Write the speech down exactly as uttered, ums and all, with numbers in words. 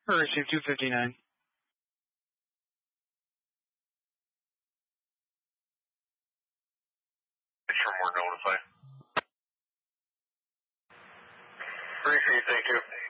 Receive two fifty-nine. Make sure more notify. Appreciate it, thank you.